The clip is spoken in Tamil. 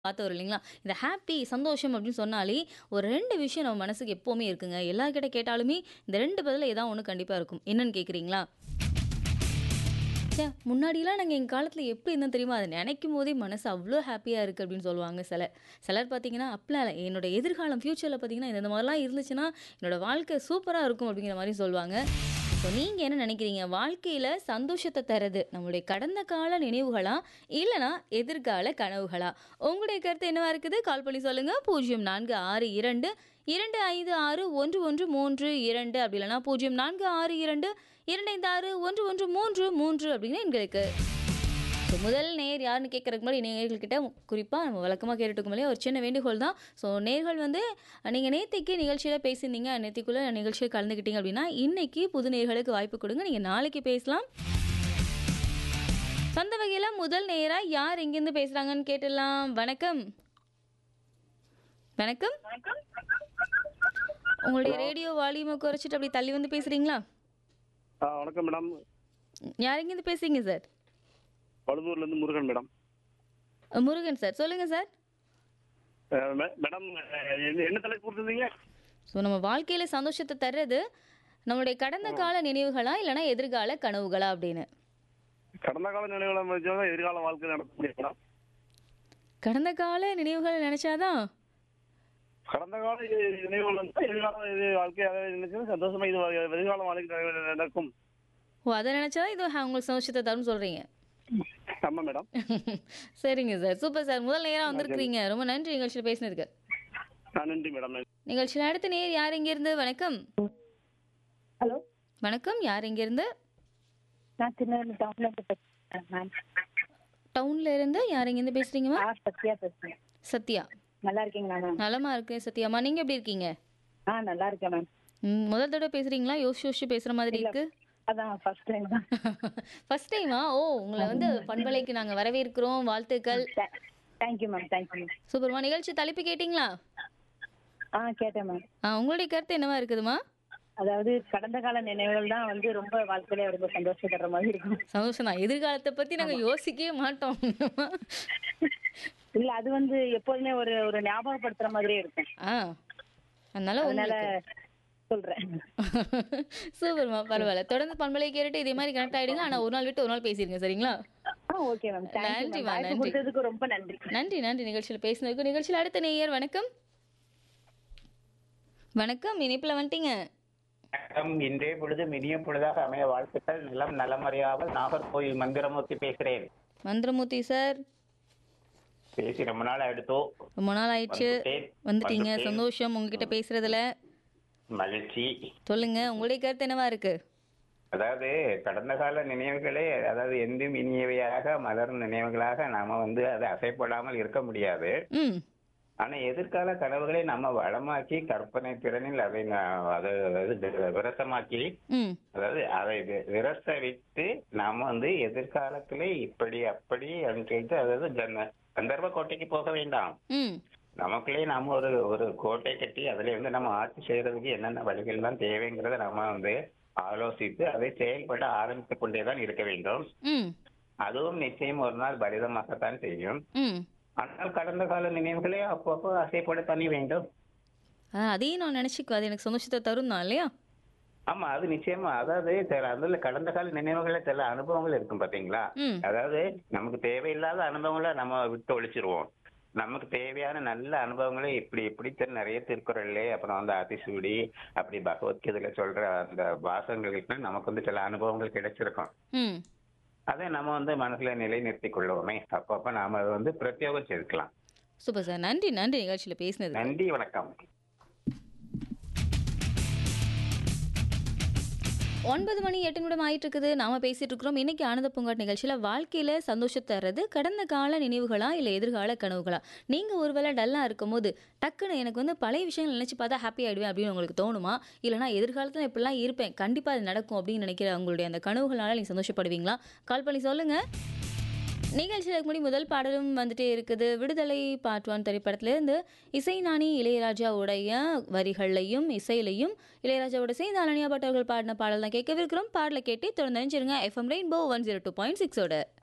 பார்த்து வரும் இல்லைங்களா? இந்த ஹாப்பி, சந்தோஷம் அப்படின்னு சொன்னாலே, ஒரு 2 விஷயம் நம்ம மனசுக்கு எப்பவுமே இருக்குங்க. எல்லார்கிட்ட கேட்டாலுமே இந்த 2 பதில்ல ஏதாவது ஒண்ணு கண்டிப்பா இருக்கும். என்னன்னு கேட்குறீங்களா? ச்சே! முன்னாடிலாம் நாங்க எங்க காலத்துல எப்படி இருந்தோம் தெரியுமா? அத நெனைக்கும்போதே மனசு அவ்ளோ ஹாப்பியா இருக்கு அப்படின்னு சொல்லுவாங்க சிலர். சிலர் பார்த்தீங்கன்னா, "அப்பலாம் இல்ல. என்னோட எதிர்காலம் ஃபியூச்சர்ல பார்த்தீங்கன்னா, இந்த மாரிலாம் இருந்துச்சுன்னா, என்னோட வாழ்க்கை சூப்பரா இருக்கும்." அப்படிங்கிற மாரி சொல்லுவாங்க. ஸோ நீங்க என்ன நெனைக்கிறீங்க? வாழ்க்கையில சந்தோஷத்த தர்றது நம்மளுடைய கடந்த கால நினைவுகளா? இல்லனா எதிர்கால கனவுகளா? உங்களுடைய கருத்து என்னவா இருக்குது? கால் பண்ணி சொல்லுங்க. 0462 256113 அப்படி இல்லனா 0462 2561133 அப்படின்னு எங்களுக்கு. ஸோ முதல் நேயர் யாருன்னு கேட்கறதுக்கு முன்னாடி நேயர்கள்கிட்ட குறிப்பா நம்ம வழக்கமா கேட்டுட்டு இருக்கோம் ஒரு சின்ன வேண்டுகோள் தான். ஸோ நேயர்கள் வந்து நீங்க நேத்திக்கு நிகழ்ச்சியில பேசியிருந்தீங்க. நேத்திக்குள்ள நிகழ்ச்சியில கலந்துக்கிட்டீங்க அப்படின்னா, இன்னைக்கு புது நேயர்களுக்கு வாய்ப்பு கொடுங்க. நீங்க நாளைக்கு பேசலாம். அந்த வகையில முதல் நேயரா யார் எங்கிருந்து பேசுறாங்கன்னு கேட்டுடலாம். வணக்கம். வணக்கம். உங்களுடைய ஹலோ. ரேடியோ வால்யூமை குறைச்சிட்டு அப்படி தள்ளி வந்து பேசுறீங்களா? வணக்கம் மேடம். யார் எங்கிருந்து பேசுறீங்க sir? பழுதூர்லேருந்து Murugan madam. Murugan sir. சொல்லுங்க சார். மேடம் என்ன தலைப்பு கொடுத்துருந்தீங்க? ஸோ நம்ம வாழ்க்கையில சந்தோஷத்தை தர்றது நம்மளுடைய கடந்த கால நினைவுகளா இல்லைன்னா எதிர்கால கனவுகளா அப்படின்னு. கடந்த கால நினைவுகளை மதிச்சாதான் எதிர்கால வாழ்க்கை நடத்த முடியும் மேடம். கடந்த கால நினைவுகள் நினைச்சாதான். கடந்த கால நினைவுகள் வந்து எதிர்கால வாழ்க்கை நினைச்சா சந்தோஷமா இது எதிர்கால வாழ்க்கை நடக்கும். ஓ, அதை நினைச்சாதான் இது உங்களுக்கு சந்தோஷத்தை தரும்னு சொல்றீங்க. ஆமா மேடம். சரிங்க சார். Super sir. முதல் நேரம் வந்திருக்கிறீங்க. ரொம்ப நன்றி நிகழ்ச்சியில் பேசினதுக்கு. நன்றி மேடம். நிகழ்ச்சியில் அடுத்த நேர் யார் எங்கிருந்து? வணக்கம். ஹலோ, வணக்கம். யார் எங்கிருந்து? நான் திருநெல்வேலி டவுன்ல இருந்து பேசுறேன் மேம். டவுன்ல இருந்து யார் எங்கிருந்து பேசுறீங்கம்மா? சத்யா பேசுறேன். சத்யா. நல்லா இருக்கீங்களா மேம்? நலமா இருக்கேன் சத்யாம்மா. நீங்க எப்படி இருக்கீங்க? நல்லா இருக்கேன் மேம். முதல் தடவை பேசுறீங்களா? யோசிச்சு யோசிச்சு பேசுற மாதிரி இருக்கு. அதான் ஃபர்ஸ்ட் டைம் தான். ஃபர்ஸ்ட் டைமா? ஓ, உங்களை வந்து பண்பலைக்கு நாங்க வரவேற்கிறோம். வாழ்த்துக்கள். Thank you ma'am. Thank you ma'am. சூப்பர்மா. நிகழ்ச்சி தலைப்பு கேட்டிங்களா? கேட்டேன் மேம். உங்களுடைய கருத்து என்னவா இருக்குதுமா? அதாவது கடந்த கால நினைவுகள் தான் வந்து ரொம்ப வாழ்க்கையில ரொம்ப சந்தோஷம் தர்ற மாதிரி இருக்கும். சந்தோஷம் தான். எதிர்காலத்தை பத்தி நாங்க யோசிக்கவே மாட்டோம். இல்ல, அது வந்து எப்போதுமே ஒரு ஒரு ஞாபகப்படுத்துற மாதிரியே இருக்கும். அதனால அதனால சொல்றேன். சூப்பர்மா. பரவாயில்ல. தொடர்ந்து பண்பலை கேட்டுட்டு இதே மாதிரி கனெக்ட் ஆயிடுங்க. ஆனா ஒரு நாள் விட்டு ஒரு நாள் பேசிருங்க. சரிங்களா? Okay ma'am. நன்றிமா. நன்றி. நன்றி. கொடுத்ததுக்கு ரொம்ப நன்றி. நன்றி. நன்றி நிகழ்ச்சியில் பேசினதுக்கு. நிகழ்ச்சியில் அடுத்த நேயர். வணக்கம். வணக்கம். இணைப்புல வந்துட்டீங்க. வணக்கம். இன்றைய பொழுது இனிய பொழுதாக அமைய வாழ்த்துக்கள். நிலம் நலமறியாமல் நாகர்கோயில் மந்திரமூர்த்தி பேசுகிறேன். மந்திரமூர்த்தி சார். பேசி ரொம்ப நாள் ஆயிடுத்தோ. ரொம்ப நாள் ஆயிடுச்சு. வந்துட்டீங்க. சந்தோஷம் உங்ககிட்ட பேசுறதுல. மகிழ்ச்சி. சொல்லுங்க, உங்களுடைய கருத்து என்னவா இருக்கு? அதாவது கடந்த கால நினைவுகளே, அதாவது எந்தும் இனியவையாக மலரும் நினைவுகளாக நாம வந்து அதை அசைப்படாமல் இருக்க முடியாது. ஆனா எதிர்கால கனவுகளை நம்ம வளமாக்கி கற்பனை திறனில் அதை விரசமாக்கி, அதாவது அதை விரச விட்டு நாம வந்து எதிர்காலத்திலே இப்படி அப்படி அப்படின்னு சொல்லிட்டு, அதாவது கந்தர்வ கோட்டைக்கு போக வேண்டாம். நமக்குள்ளே நாம ஒரு ஒரு கோட்டை கட்டி அதுல வந்து நம்ம ஆட்சி செய்யறதுக்கு என்னென்ன வழிகள் எல்லாம் தேவைங்கிறத நம்ம வந்து ஆலோசித்து அதை செயல்பட ஆரம்பித்துக் கொண்டேதான் இருக்க வேண்டும். அதுவும் நிச்சயம் ஒரு நாள் பலிதமாகத்தான் செய்யும். ஆனால் கடந்த கால நினைவுகளே அப்பப்போ அசைப்பட பண்ணி வேண்டும். அதையும் நான் நினைச்சுக்கோ, அது எனக்கு சந்தோஷத்தை தரும் தான் இல்லையா? ஆமா, அது நிச்சயமா. அதாவது அதுல கடந்த கால நினைவுகள சில அனுபவங்கள் இருக்கும் பாத்தீங்களா? அதாவது நமக்கு தேவையில்லாத அனுபவங்களை நம்ம விட்டு ஒழிச்சிருவோம். நமக்கு தேவையான நல்ல அனுபவங்களை இப்படி இப்படித்தான் நிறைய திருக்குறள்லே, அப்புறம் அந்த அதிசூடி, அப்படி பகவத்கீதையில சொல்ற அந்த வாசங்களுக்கு நமக்கு வந்து சில அனுபவங்கள் கிடைச்சிருக்கும். அதை நம்ம வந்து மனசுல நிலைநிறுத்திக் கொள்ளுவோமே. அப்பப்ப நாம அதை வந்து பிரத்யோகம் செய்துக்கலாம். Super sir. நன்றி. நன்றி நிகழ்ச்சியில பேசினது. நன்றி. வணக்கம். 9:08 ஆயிட்டு இருக்குது. நாம பேசிட்டு இருக்கிறோம். இன்னைக்கு ஆனந்த பூங்காட் நிகழ்ச்சியில வாழ்க்கையில சந்தோஷத்தை தர்றது கடந்த கால நினைவுகளா இல்ல எதிர்கால கனவுகளா? நீங்க ஒருவேளை டல்லா இருக்கும்போது டக்குன்னு எனக்கு வந்து பழைய விஷயங்கள் நினைச்சு பார்த்தா ஹாப்பி ஆயிடுவேன் அப்படின்னு உங்களுக்கு தோணுமா? இல்லைனா எதிர்காலத்துல இப்படிலாம் இருப்பேன், கண்டிப்பா அது நடக்கும் அப்படின்னு நினைக்கிற உங்களுடைய அந்த கனவுகளால நீங்க சந்தோஷப்படுவீங்களா? கால் பண்ணி சொல்லுங்க. நிகழ்ச்சியில் முடி முதல் பாடலும் வந்துட்டே இருக்குது. விடுதலை பார்ட் 1 திரைப்படத்திலிருந்து இசைஞானி இளையராஜாவுடைய வரிகளையும் இசையிலையும் இளையராஜாவோட சேர்ந்து அனன்யா பட் அவர்கள் பாடின பாடல் தான் கேட்கவிருக்கிறோம். பாடலை கேட்டு தொடர்ந்து நினைச்சிருங்க. FM rainbow 102.6ஓட.